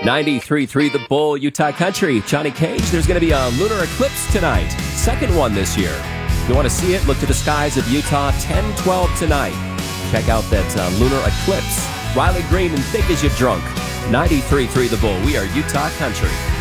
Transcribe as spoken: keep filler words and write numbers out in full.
ninety-three point three The Bull, Utah Country. Johnny Cage, there's going to be a lunar eclipse tonight. Second one this year. If you want to see it, look to the skies of Utah, ten twelve tonight. Check out that uh, lunar eclipse. Riley Green and Think As You Drunk. ninety-three point three The Bull. We are Utah Country.